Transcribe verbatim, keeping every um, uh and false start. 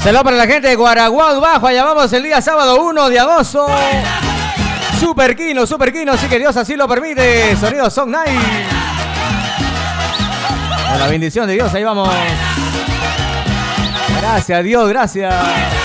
Saludos para la gente de Guaraguao Bajo. Allá vamos el día sábado uno de agosto. Super Kino, Super Kino, sí que Dios así lo permite. Sonido Song Night. Con la bendición de Dios, ahí vamos. Gracias, Dios, gracias.